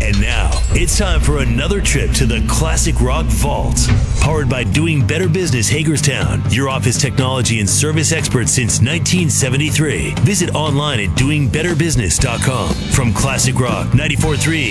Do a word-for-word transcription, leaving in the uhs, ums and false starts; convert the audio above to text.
And now, it's time for another trip to the Classic Rock Vaults. Powered by Doing Better Business Hagerstown, your office technology and service expert since nineteen seventy-three. Visit online at doing better business dot com. From Classic Rock ninety-four point three